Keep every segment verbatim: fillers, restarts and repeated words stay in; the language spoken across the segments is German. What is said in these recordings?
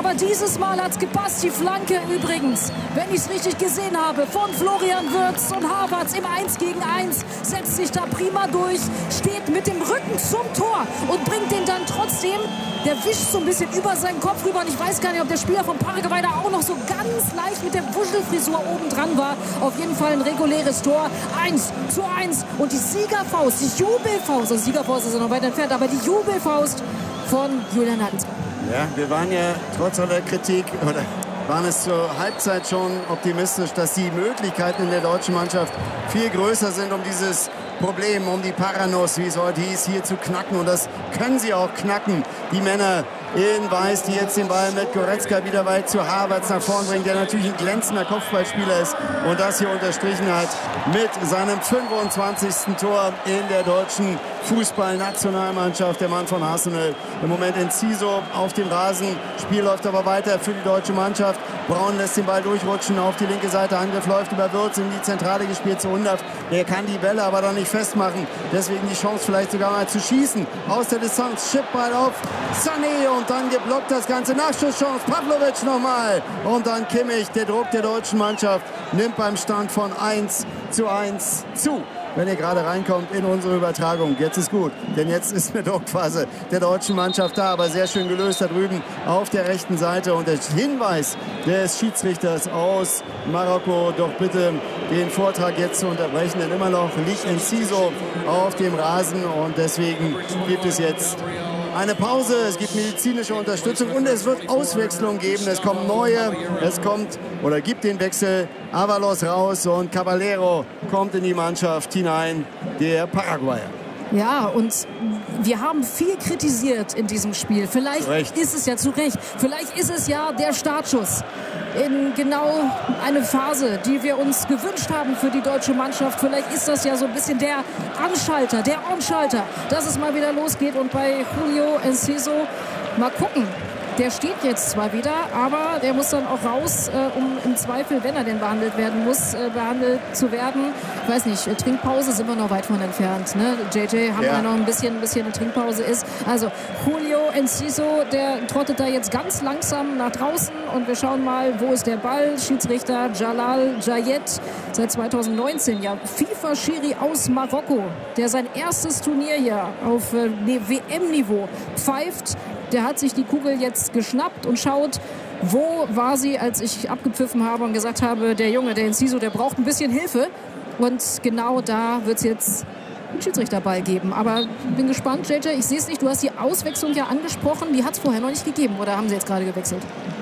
Aber dieses Mal hat es gepasst. Die Flanke übrigens, wenn ich es richtig gesehen habe, von Florian Wirtz und Havertz im eins gegen eins. Setzt sich da prima durch, steht mit dem Rücken zum Tor und bringt den dann trotzdem. Der wischt so ein bisschen über seinen Kopf rüber. Und ich weiß gar nicht, ob der Spieler von Paraguay da auch noch so ganz leicht mit der Wuschelfrisur oben dran war. Auf jeden Fall ein reguläres Tor. eins zu eins. Und die Siegerfaust, die Jubelfaust, also Siegerfaust ist ja noch weit entfernt, aber die Jubelfaust von Julian Nagelsmann. Ja, wir waren ja trotz aller Kritik, oder waren es zur Halbzeit schon optimistisch, dass die Möglichkeiten in der deutschen Mannschaft viel größer sind, um dieses Problem, um die Paranos, wie es heute hieß, hier zu knacken. Und das können sie auch knacken. Die Männer in Weiß, die jetzt den Ball mit Goretzka wieder weit zu Havertz nach vorn bringen, der natürlich ein glänzender Kopfballspieler ist und das hier unterstrichen hat mit seinem fünfundzwanzigsten Tor in der deutschen Fußballnationalmannschaft. Der Mann von Arsenal im Moment in Enciso auf dem Rasen. Spiel läuft aber weiter für die deutsche Mannschaft. Braun lässt den Ball durchrutschen auf die linke Seite. Angriff läuft über Wirtz in die Zentrale gespielt zu Undav. Der kann die Bälle aber noch nicht festmachen. Deswegen die Chance vielleicht sogar mal zu schießen. Aus der Distanz, Chipball auf Sané und dann geblockt das Ganze. Nachschusschance, Pavlovic nochmal. Und dann Kimmich, der Druck der deutschen Mannschaft, nimmt beim Stand von eins zu eins zu. Wenn ihr gerade reinkommt in unsere Übertragung. Jetzt ist gut, denn jetzt ist eine Druckphase der deutschen Mannschaft da. Aber sehr schön gelöst da drüben auf der rechten Seite. Und der Hinweis des Schiedsrichters aus Marokko, doch bitte den Vortrag jetzt zu unterbrechen. Denn immer noch liegt Enciso auf dem Rasen. Und deswegen gibt es jetzt eine Pause, es gibt medizinische Unterstützung und es wird Auswechslung geben. Es kommen neue, es kommt oder gibt den Wechsel. Avalos raus und Caballero kommt in die Mannschaft hinein, der Paraguayer. Ja, und wir haben viel kritisiert in diesem Spiel. Vielleicht ist es ja zu Recht, vielleicht ist es ja der Startschuss in genau eine Phase, die wir uns gewünscht haben für die deutsche Mannschaft. Vielleicht ist das ja so ein bisschen der Anschalter, der Onschalter, dass es mal wieder losgeht. Und bei Julio Enciso mal gucken. Der steht jetzt zwar wieder, aber der muss dann auch raus, äh, um im Zweifel, wenn er denn behandelt werden muss, äh, behandelt zu werden. Ich weiß nicht, äh, Trinkpause sind wir noch weit von entfernt. Ne? J J haben ja wir noch ein bisschen, ein bisschen eine Trinkpause ist. Also Julio Enciso, der trottet da jetzt ganz langsam nach draußen und wir schauen mal, wo ist der Ball. Schiedsrichter Jalal Jayed, seit zweitausendneunzehn, ja, FIFA-Schiri aus Marokko, der sein erstes Turnier hier auf äh, W M-Niveau pfeift. Der hat sich die Kugel jetzt geschnappt und schaut, wo war sie, als ich abgepfiffen habe und gesagt habe, der Junge, der Enciso, der braucht ein bisschen Hilfe. Und genau da wird es jetzt einen Schiedsrichterball geben. Aber ich bin gespannt, J J, ich sehe es nicht, du hast die Auswechslung ja angesprochen, die hat es vorher noch nicht gegeben, oder haben sie jetzt gerade gewechselt?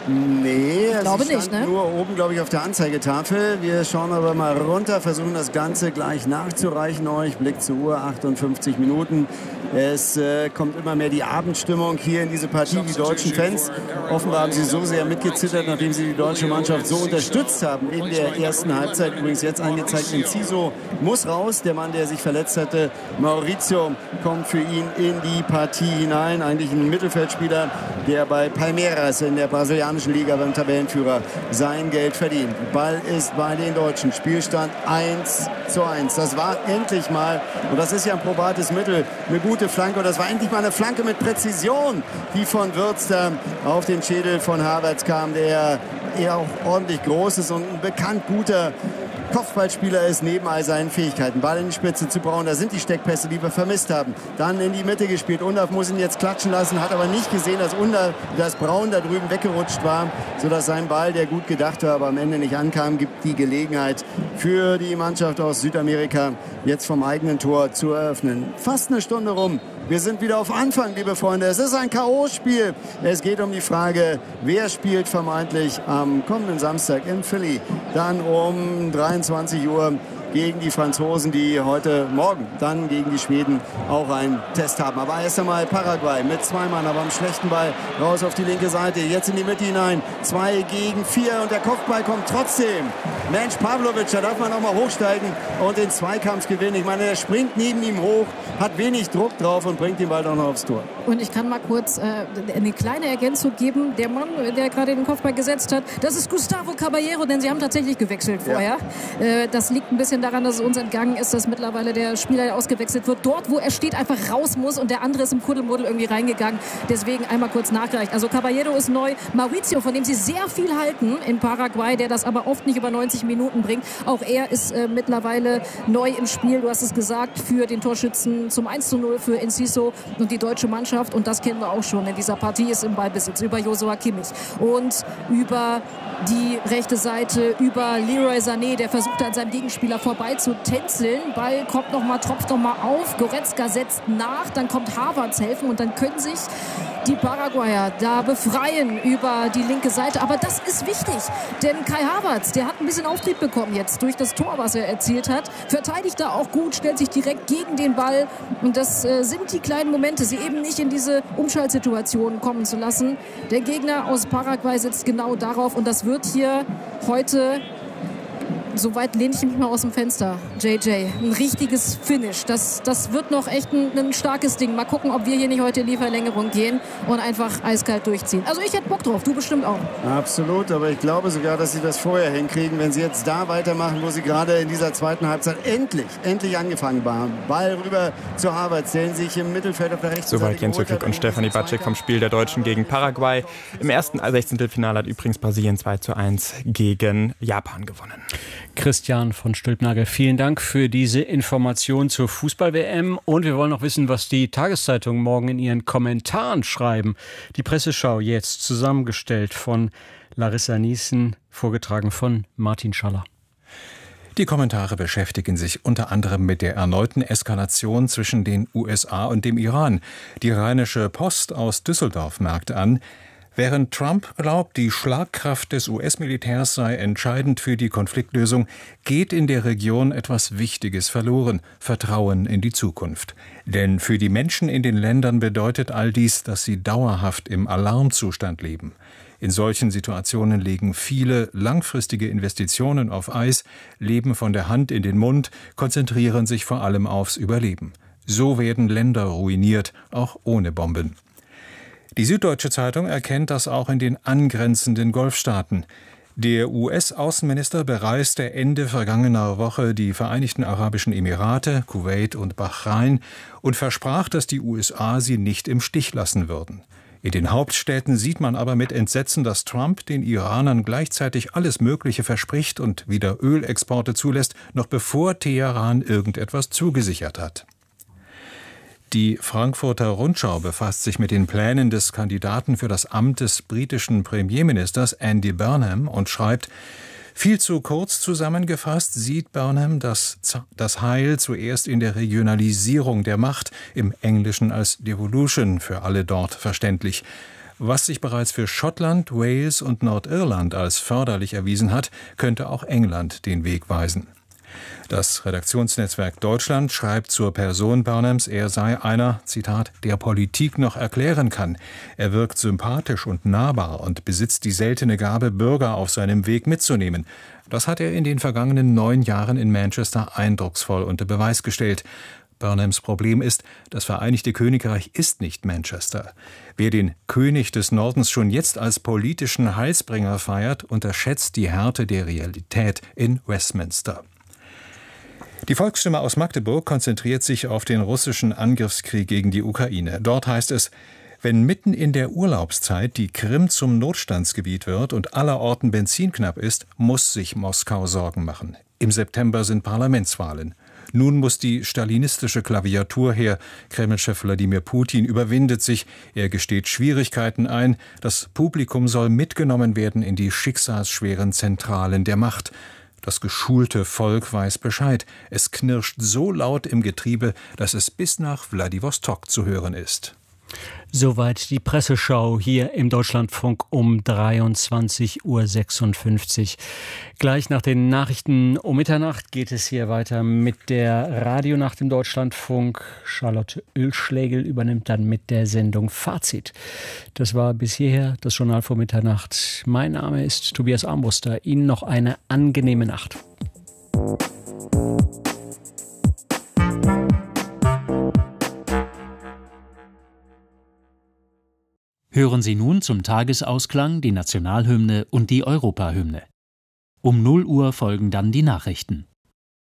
Nee, ich glaube nicht, ne? Nur oben, glaube ich, auf der Anzeigetafel. Wir schauen aber mal runter, versuchen das Ganze gleich nachzureichen euch. Blick zur Uhr, achtundfünfzig Minuten. Es äh, kommt immer mehr die Abendstimmung hier in diese Partie. Die deutschen Fans, offenbar haben sie so sehr mitgezittert, nachdem sie die deutsche Mannschaft so unterstützt haben in der ersten Halbzeit. Übrigens jetzt angezeigt, Enciso muss raus. Der Mann, der sich verletzt hatte, Maurizio, kommt für ihn in die Partie hinein. Eigentlich ein Mittelfeldspieler, der bei Palmeiras in der brasilianischen Liga beim Tabellenführer sein Geld verdient. Ball ist bei den Deutschen. Spielstand eins zu eins. Das war endlich mal, und das ist ja ein probates Mittel, eine gute Flanke. Und das war endlich mal eine Flanke mit Präzision, die von Wirtz da auf den Schädel von Havertz kam, der eher auch ordentlich groß ist und ein bekannt guter Kopfballspieler ist, neben all seinen Fähigkeiten. Ball in die Spitze zu Braun, da sind die Steckpässe, die wir vermisst haben. Dann in die Mitte gespielt. Undav muss ihn jetzt klatschen lassen, hat aber nicht gesehen, dass, Undav, dass Braun da drüben weggerutscht war, sodass sein Ball, der gut gedacht war, aber am Ende nicht ankam, gibt die Gelegenheit für die Mannschaft aus Südamerika, jetzt vom eigenen Tor zu eröffnen. Fast eine Stunde rum. Wir sind wieder auf Anfang, liebe Freunde. Es ist ein K O-Spiel. Es geht um die Frage, wer spielt vermeintlich am kommenden Samstag in Philly. Dann um dreiundzwanzig Uhr gegen die Franzosen, die heute Morgen dann gegen die Schweden auch einen Test haben. Aber erst einmal Paraguay mit zwei Mann, aber am schlechten Ball raus auf die linke Seite. Jetzt in die Mitte hinein. Zwei gegen vier und der Kopfball kommt trotzdem Mensch, Pavlovic, da darf man auch mal hochsteigen und den Zweikampf gewinnen. Ich meine, er springt neben ihm hoch, hat wenig Druck drauf und bringt den Ball auch noch aufs Tor. Und ich kann mal kurz äh, eine kleine Ergänzung geben. Der Mann, der gerade den Kopfball gesetzt hat, das ist Gustavo Caballero, denn sie haben tatsächlich gewechselt vorher. Ja. Äh, das liegt ein bisschen daran, dass es uns entgangen ist, dass mittlerweile der Spieler, der ausgewechselt wird, dort, wo er steht, einfach raus muss und der andere ist im Kuddelmuddel irgendwie reingegangen. Deswegen einmal kurz nachgereicht. Also Caballero ist neu. Mauricio, von dem sie sehr viel halten in Paraguay, der das aber oft nicht über neunzig Minuten bringt. Auch er ist äh, mittlerweile neu im Spiel. Du hast es gesagt, für den Torschützen zum eins zu null für Enciso und die deutsche Mannschaft. Und das kennen wir auch schon in dieser Partie, ist im Ballbesitz über Joshua Kimmich und über die rechte Seite, über Leroy Sané, der versucht an seinem Gegenspieler vorbei zu tänzeln. Ball kommt noch mal, tropft noch mal auf. Goretzka setzt nach, dann kommt Havertz helfen und dann können sich die Paraguayer da befreien über die linke Seite. Aber das ist wichtig, denn Kai Havertz, der hat ein bisschen Auftrieb bekommen jetzt durch das Tor, was er erzielt hat. Verteidigt da auch gut, stellt sich direkt gegen den Ball. Und das äh, sind die kleinen Momente, sie eben nicht in diese Umschaltsituationen kommen zu lassen. Der Gegner aus Paraguay sitzt genau darauf und das wird hier heute... Soweit lehne ich mich mal aus dem Fenster, J J. Ein richtiges Finish. Das, das wird noch echt ein, ein starkes Ding. Mal gucken, ob wir hier nicht heute in die Verlängerung gehen und einfach eiskalt durchziehen. Also ich hätte Bock drauf, du bestimmt auch. Absolut, aber ich glaube sogar, dass sie das vorher hinkriegen, wenn sie jetzt da weitermachen, wo sie gerade in dieser zweiten Halbzeit endlich, endlich angefangen haben. Ball rüber zu Havertz, der sich im Mittelfeld auf der rechten Seite Soweit Jens Lückig und Stefanie Batschek vom Spiel der Deutschen gegen Paraguay. Im ersten Sechzehntelfinale hat übrigens Brasilien zwei zu eins gegen Japan gewonnen. Christian von Stülpnagel, vielen Dank für diese Information zur Fußball-W M. Und wir wollen noch wissen, was die Tageszeitungen morgen in ihren Kommentaren schreiben. Die Presseschau jetzt zusammengestellt von Larissa Niesen, vorgetragen von Martin Schaller. Die Kommentare beschäftigen sich unter anderem mit der erneuten Eskalation zwischen den U S A und dem Iran. Die Rheinische Post aus Düsseldorf merkt an, während Trump glaubt, die Schlagkraft des U S-Militärs sei entscheidend für die Konfliktlösung, geht in der Region etwas Wichtiges verloren: Vertrauen in die Zukunft. Denn für die Menschen in den Ländern bedeutet all dies, dass sie dauerhaft im Alarmzustand leben. In solchen Situationen legen viele langfristige Investitionen auf Eis, leben von der Hand in den Mund, konzentrieren sich vor allem aufs Überleben. So werden Länder ruiniert, auch ohne Bomben. Die Süddeutsche Zeitung erkennt das auch in den angrenzenden Golfstaaten. Der U S-Außenminister bereiste Ende vergangener Woche die Vereinigten Arabischen Emirate, Kuwait und Bahrain und versprach, dass die U S A sie nicht im Stich lassen würden. In den Hauptstädten sieht man aber mit Entsetzen, dass Trump den Iranern gleichzeitig alles Mögliche verspricht und wieder Ölexporte zulässt, noch bevor Teheran irgendetwas zugesichert hat. Die Frankfurter Rundschau befasst sich mit den Plänen des Kandidaten für das Amt des britischen Premierministers Andy Burnham und schreibt: Viel zu kurz zusammengefasst sieht Burnham das, das Heil zuerst in der Regionalisierung der Macht, im Englischen als Devolution für alle dort verständlich. Was sich bereits für Schottland, Wales und Nordirland als förderlich erwiesen hat, könnte auch England den Weg weisen. Das Redaktionsnetzwerk Deutschland schreibt zur Person Burnhams, er sei einer, Zitat, der Politik noch erklären kann. Er wirkt sympathisch und nahbar und besitzt die seltene Gabe, Bürger auf seinem Weg mitzunehmen. Das hat er in den vergangenen neun Jahren in Manchester eindrucksvoll unter Beweis gestellt. Burnhams Problem ist, das Vereinigte Königreich ist nicht Manchester. Wer den König des Nordens schon jetzt als politischen Heilsbringer feiert, unterschätzt die Härte der Realität in Westminster. Die Volksstimme aus Magdeburg konzentriert sich auf den russischen Angriffskrieg gegen die Ukraine. Dort heißt es: Wenn mitten in der Urlaubszeit die Krim zum Notstandsgebiet wird und allerorten Benzin knapp ist, muss sich Moskau Sorgen machen. Im September sind Parlamentswahlen. Nun muss die stalinistische Klaviatur her. Kremlchef Wladimir Putin überwindet sich. Er gesteht Schwierigkeiten ein. Das Publikum soll mitgenommen werden in die schicksalsschweren Zentralen der Macht. Das geschulte Volk weiß Bescheid. Es knirscht so laut im Getriebe, dass es bis nach Wladiwostok zu hören ist. Soweit die Presseschau hier im Deutschlandfunk um dreiundzwanzig Uhr sechsundfünfzig. Gleich nach den Nachrichten um Mitternacht geht es hier weiter mit der Radionacht im Deutschlandfunk. Charlotte Oelschlägel übernimmt dann mit der Sendung Fazit. Das war bis hierher das Journal vor Mitternacht. Mein Name ist Tobias Armbruster. Ihnen noch eine angenehme Nacht. Hören Sie nun zum Tagesausklang die Nationalhymne und die Europahymne. Um null Uhr folgen dann die Nachrichten.